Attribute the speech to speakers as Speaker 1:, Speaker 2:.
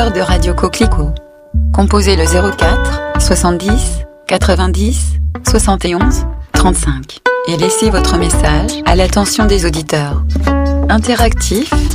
Speaker 1: de Radio Coquelicot. Composez le 04 70 90 71 35 et laissez votre message à l'attention des auditeurs. Interactif,